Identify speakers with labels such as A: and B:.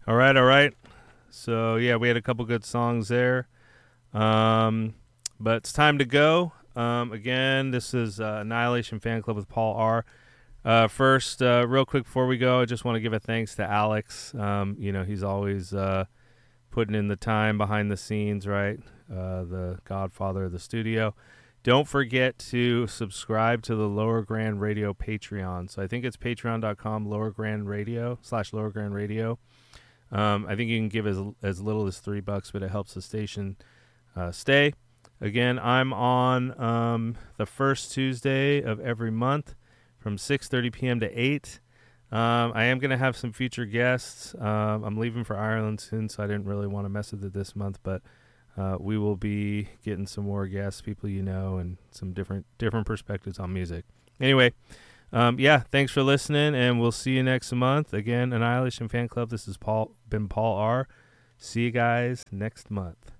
A: All right, all right. So yeah, we had a couple good songs there, but it's time to go. Again, this is Annihilation Fan Club with Paul R. First, real quick before we go, I just want to give a thanks to Alex. He's always putting in the time behind the scenes, right? The godfather of the studio. Don't forget to subscribe to the Lower Grand Radio Patreon. So I think it's patreon.com Lower Grand Radio /Lower Grand Radio. I think you can give as little as $3, but it helps the station stay. Again, I'm on the first Tuesday of every month from 6:30 p.m. to 8. I am going to have some future guests. I'm leaving for Ireland soon, so I didn't really want to mess with it this month, but we will be getting some more guests, people you know, and some different perspectives on music. Anyway, thanks for listening, and we'll see you next month. Again, Annihilation Fan Club. This is Paul R. See you guys next month.